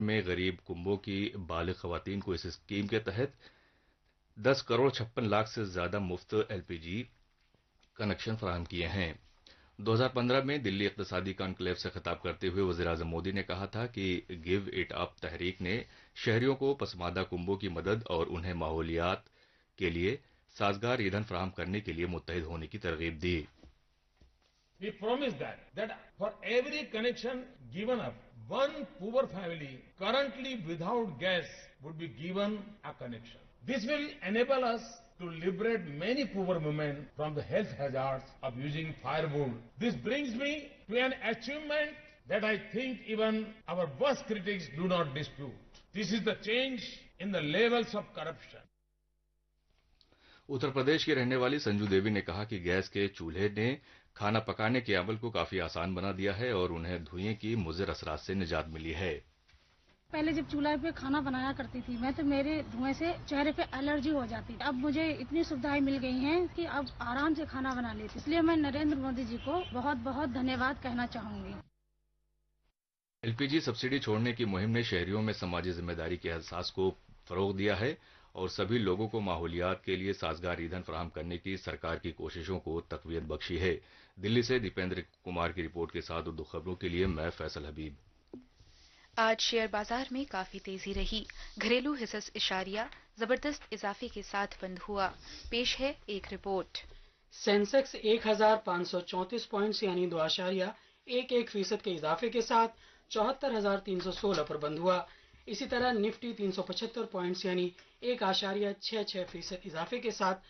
में गरीब कुंबों की बालिग खवातीन को इस स्कीम के तहत 10 करोड़ 56 लाख से ज्यादा मुफ्त एलपीजी कनेक्शन फराहम किए हैं। 2015 में दिल्ली इक्तिसादी कॉन्क्लेव से खिताब करते हुए वज़ीर-ए-आज़म मोदी ने कहा था कि गिव इट अप तहरीक ने शहरियों को पसमानदा कुंबों की मदद और उन्हें माहौलियात के लिए साजगार ईंधन फराहम करने के लिए मुत्तहिद होने की तरगीब दी। We promised that for every connection given up, one poor family currently without gas would be given a connection. This will enable us to liberate many poor women from the health hazards of using firewood. This brings me to an achievement that I think even our worst critics do not dispute. This is the change in the levels of corruption. Uttar Pradesh की रहने वाली संजू देवी ने कहा कि gas के चूल्हे ने खाना पकाने के अमल को काफी आसान बना दिया है और उन्हें धुएं की मुज़र असरात से निजात मिली है। पहले जब चूल्हा पे खाना बनाया करती थी मैं, तो मेरे धुएं से चेहरे पे एलर्जी हो जाती थी। अब मुझे इतनी सुविधाएं मिल गई हैं कि अब आराम से खाना बना लेती। इसलिए मैं नरेंद्र मोदी जी को बहुत बहुत धन्यवाद कहना चाहूंगी। एलपीजी सब्सिडी छोड़ने की मुहिम ने शहरियों में समाजी जिम्मेदारी के एहसास को फरोग दिया है और सभी लोगों को माहौलियात के लिए साजगार ईंधन फराहम करने की सरकार की कोशिशों को तकवीत बख्शी है। दिल्ली से दीपेंद्र कुमार की रिपोर्ट के साथ उर्दू खबरों के लिए मैं फैसल हबीब। आज शेयर बाजार में काफी तेजी रही। घरेलू हिस्सा इशारिया जबरदस्त इजाफे के साथ बंद हुआ। पेश है एक रिपोर्ट। सेंसेक्स 1534 पॉइंट्स यानी 2.11% के इजाफे के साथ 74,316 पर बंद हुआ। इसी तरह निफ्टी 375 पॉइंट्स यानी 1.66% इजाफे के साथ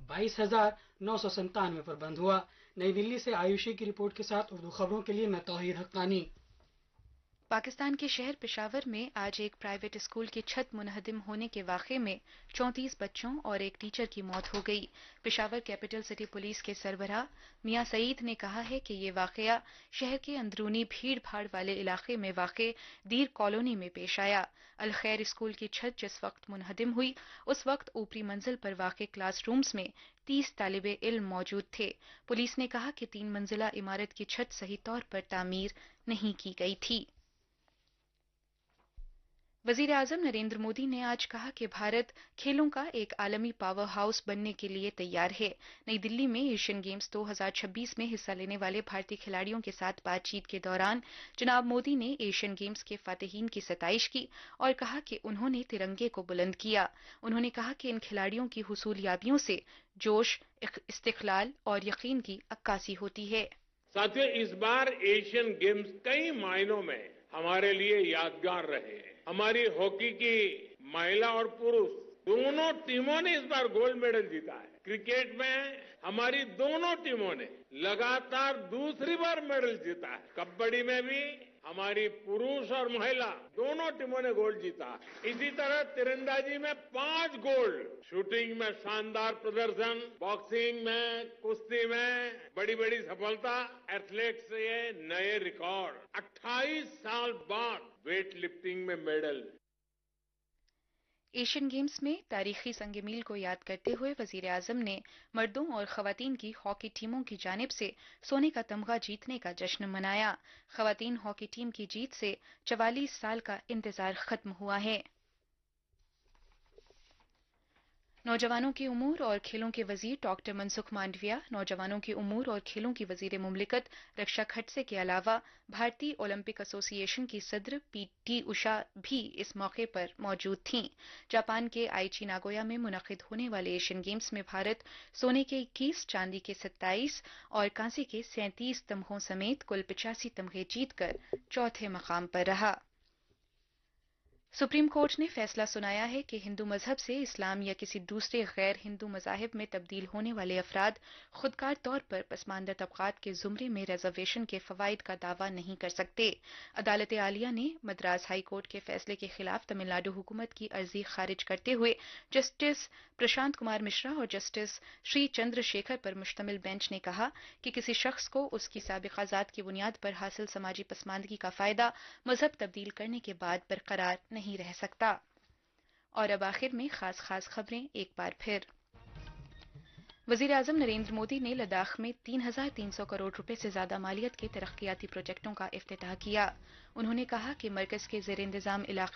22,997 पर बंद हुआ। नई दिल्ली से आयुषी की रिपोर्ट के साथ उर्दू खबरों के लिए मैं तौहीद हक्कानी। पाकिस्तान के शहर पेशावर में आज एक प्राइवेट स्कूल की छत मुनहदिम होने के वाक़े में 34 बच्चों और एक टीचर की मौत हो गई। पेशावर कैपिटल सिटी पुलिस के सरबराह मियां सईद ने कहा है कि ये वाक़या शहर के अंदरूनी भीड़ भाड़ वाले इलाके में वाक़े दीर कॉलोनी में पेश आया। अल खैर स्कूल की छत जिस वक्त मुनहदिम हुई उस वक्त ऊपरी मंजिल पर वाक़े क्लासरूम्स में 30 तालिबे इल्म मौजूद थे। पुलिस ने कहा कि 3 मंजिला इमारत की छत सही तौर पर तामीर नहीं की गई थी। वजीर आजम नरेंद्र मोदी ने आज कहा कि भारत खेलों का एक आलमी पावर हाउस बनने के लिए तैयार है। नई दिल्ली में एशियन गेम्स 2026 में हिस्सा लेने वाले भारतीय खिलाड़ियों के साथ बातचीत के दौरान जनाब मोदी ने एशियन गेम्स के फातिहीन की सताइश की और कहा कि उन्होंने तिरंगे को बुलंद किया। उन्होंने कहा कि इन खिलाड़ियों की हुसूलियाबियों से जोश, इस्तिक़लाल और यकीन की अक्कासी होती है। साथियों, इस बार एशियन गेम्स कई मायनों में हमारे लिए यादगार रहे। हमारी हॉकी की महिला और पुरुष दोनों टीमों ने इस बार गोल्ड मेडल जीता है। क्रिकेट में हमारी दोनों टीमों ने लगातार दूसरी बार मेडल जीता है। कबड्डी में भी हमारी पुरुष और महिला दोनों टीमों ने गोल्ड जीता। इसी तरह तीरंदाजी में 5 गोल्ड, शूटिंग में शानदार प्रदर्शन, बॉक्सिंग में, कुश्ती में बड़ी बड़ी सफलता, एथलेट्स से नए रिकॉर्ड। 28 साल बाद वेट लिफ्टिंग में मेडल। एशियन गेम्स में तारीखी संग मील को याद करते हुए वजीर आजम ने मर्दों और खवातीन की हॉकी टीमों की जानिब से सोने का तमगा जीतने का जश्न मनाया। खवातीन हॉकी टीम की जीत से 44 साल का इंतजार खत्म हुआ है। नौजवानों के उमूर और खेलों के वजीर डॉक्टर मनसुख मांडविया, नौजवानों के उमूर और खेलों की वजीर मुमलिकत रक्षा खड़से के अलावा भारतीय ओलंपिक एसोसिएशन की सदर पीटी उषा भी इस मौके पर मौजूद थीं। जापान के आईची नागोया में मुनक्किद होने वाले एशियन गेम्स में भारत सोने के 21, चांदी के 27 और कांसे के 37 तमगों समेत कुल 85 तमगे जीतकर चौथे मकाम पर रहा। सुप्रीम कोर्ट ने फैसला सुनाया है कि हिंदू मजहब से इस्लाम या किसी दूसरे गैर हिंदू मजाहिब में तब्दील होने वाले अफराद खुदकार तौर पर पसमानदा तबकात के जुमरे में रिजर्वेशन के फवाइद का दावा नहीं कर सकते। अदालत आलिया ने मद्रास हाई कोर्ट के फैसले के खिलाफ तमिलनाडु हुकूमत की अर्जी खारिज करते हुए जस्टिस प्रशांत कुमार मिश्रा और जस्टिस श्री चंद्रशेखर पर मुश्तमिल बेंच ने कहा कि किसी शख्स को उसकी साबिका ज़ात की बुनियाद पर हासिल समाजी पसमानदगी का फायदा मजहब तब्दील करने के बाद बरकरार नहीं रह सकता। और अब आखिर में खास खबरें एक बार फिर। वजीर आजम नरेंद्र मोदी ने लद्दाख में 3,300 करोड़ रुपए से ज्यादा मालियत के तरक्याती प्रोजेक्टों का इफ्तिताह किया। उन्होंने कहा कि मरकज के जेर इंतजाम इलाके